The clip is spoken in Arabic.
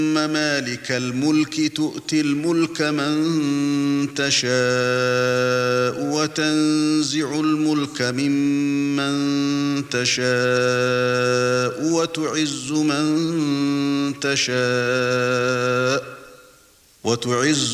مالك الملك تؤتي الملك من تشاء وتنزع الملك ممن تشاء وتعز